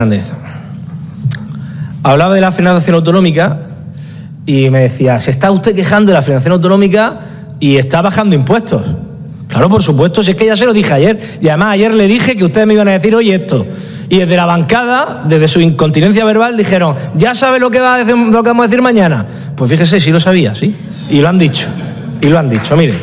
Hablaba de la financiación autonómica y me decía, se está usted quejando de la financiación autonómica y está bajando impuestos. Claro, por supuesto, si es que ya se lo dije ayer. Y además ayer le dije que ustedes me iban a decir hoy esto. Y desde la bancada, desde su incontinencia verbal, dijeron, ¿ya sabe lo que vamos a decir mañana? Pues fíjese, sí lo sabía, sí. Y lo han dicho. Y lo han dicho, mire.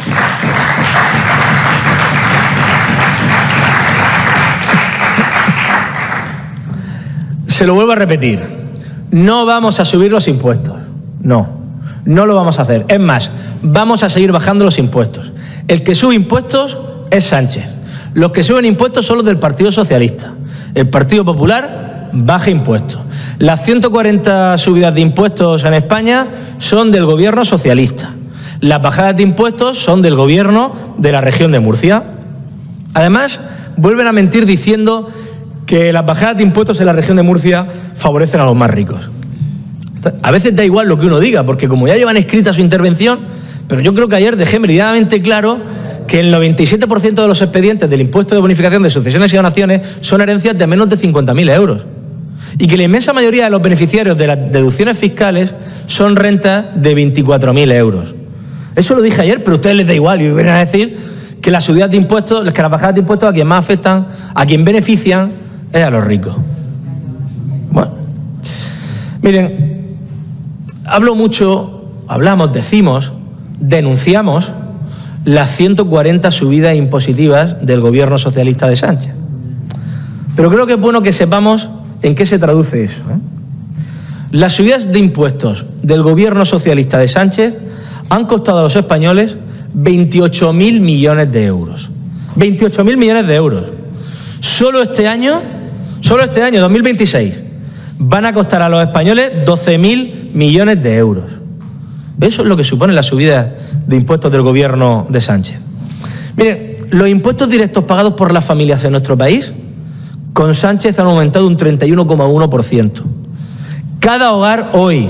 Se lo vuelvo a repetir. No vamos a subir los impuestos. No lo vamos a hacer. Es más, vamos a seguir bajando los impuestos. El que sube impuestos es Sánchez. Los que suben impuestos son los del Partido Socialista. El Partido Popular baja impuestos. Las 140 subidas de impuestos en España son del gobierno socialista. Las bajadas de impuestos son del gobierno de la región de Murcia. Además, vuelven a mentir diciendo que las bajadas de impuestos en la región de Murcia favorecen a los más ricos. A veces da igual lo que uno diga, porque como ya llevan escrita su intervención, pero yo creo que ayer dejé meridianamente claro que el 97% de los expedientes del impuesto de bonificación de sucesiones y donaciones son herencias de menos de 50.000 euros. Y que la inmensa mayoría de los beneficiarios de las deducciones fiscales son rentas de 24.000 euros. Eso lo dije ayer, pero a ustedes les da igual y vienen a decir que las subidas de impuestos, que las bajadas de impuestos a quien más afectan, a quien benefician, es a los ricos. Bueno, miren, hablo mucho, hablamos, decimos, denunciamos las 140 subidas impositivas del gobierno socialista de Sánchez. Pero creo que es bueno que sepamos en qué se traduce eso, ¿eh? Las subidas de impuestos del gobierno socialista de Sánchez han costado a los españoles 28.000 millones de euros. 28.000 millones de euros. Solo este año, 2026, van a costar a los españoles 12.000 millones de euros. Eso es lo que supone la subida de impuestos del gobierno de Sánchez. Miren, los impuestos directos pagados por las familias en nuestro país, con Sánchez han aumentado un 31,1%. Cada hogar hoy,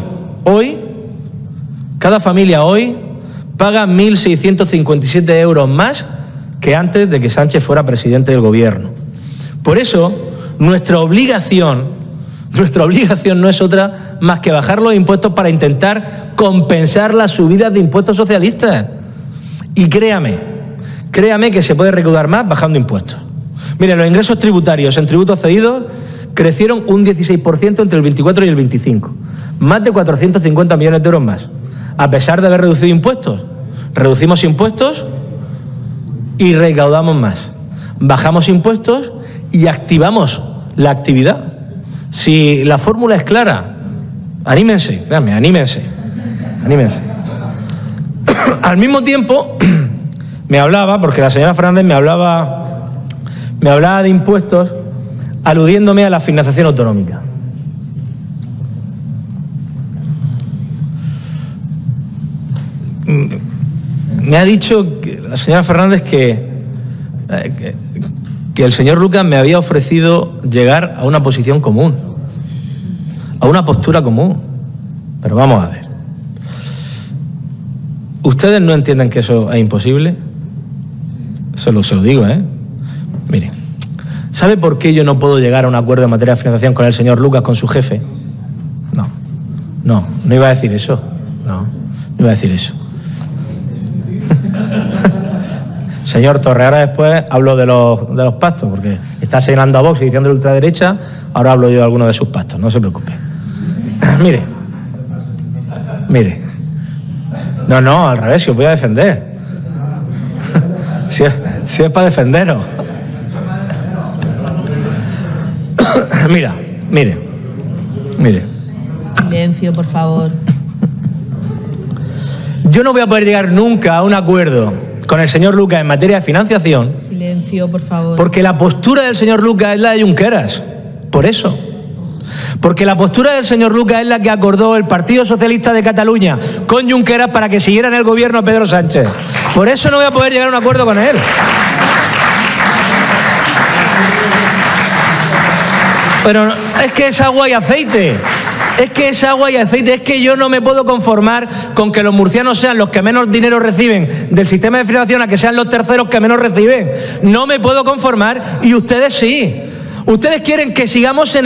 cada familia hoy, paga 1.657 euros más que antes de que Sánchez fuera presidente del gobierno. Por eso, nuestra obligación no es otra más que bajar los impuestos para intentar compensar las subidas de impuestos socialistas. Y créame que se puede recaudar más bajando impuestos. Mire, los ingresos tributarios en tributos cedidos crecieron un 16% entre el 24 y el 25. Más de 450 millones de euros más. A pesar de haber reducido impuestos. Reducimos impuestos y recaudamos más. Bajamos impuestos y activamos la actividad. Si la fórmula es clara, anímense, créanme, anímense. Al mismo tiempo, me hablaba, porque la señora Fernández me hablaba de impuestos, aludiéndome a la financiación autonómica. Me ha dicho la señora Fernández que el señor Lucas me había ofrecido llegar a una posición común, a una postura común. Pero vamos a ver. ¿Ustedes no entienden que eso es imposible? Se lo digo, ¿eh? Mire, ¿sabe por qué yo no puedo llegar a un acuerdo en materia de financiación con el señor Lucas, con su jefe? No iba a decir eso. No iba a decir eso. Señor Torre, ahora después hablo de los pactos, porque está señalando a Vox y diciendo de ultraderecha, ahora hablo yo de algunos de sus pactos, no se preocupe. Mire. No, al revés, si os voy a defender. Si es para defenderos. Mire. Silencio, por favor. Yo no voy a poder llegar nunca a un acuerdo con el señor Lucas en materia de financiación. Silencio, por favor. Porque la postura del señor Lucas es la de Junqueras. Por eso. Porque la postura del señor Lucas es la que acordó el Partido Socialista de Cataluña con Junqueras para que siguiera en el gobierno Pedro Sánchez. Por eso no voy a poder llegar a un acuerdo con él. Pero es que es agua y aceite. Es que yo no me puedo conformar con que los murcianos sean los que menos dinero reciben del sistema de financiación a que sean los terceros que menos reciben. No me puedo conformar y ustedes sí. Ustedes quieren que sigamos en